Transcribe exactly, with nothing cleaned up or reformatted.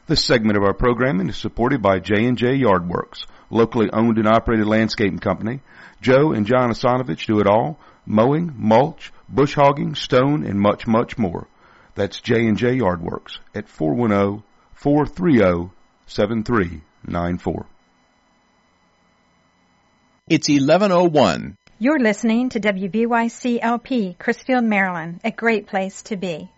This segment of our programming is supported by J and J Yardworks, locally owned and operated landscaping company. Joe and John Asanovich do it all: mowing, mulch, bush hogging, stone, and much, much more. That's J and J Yardworks at four one zero, four three zero, seven three nine four. It's eleven oh one. You're listening to W B Y C L P, Crisfield, Maryland, a great place to be.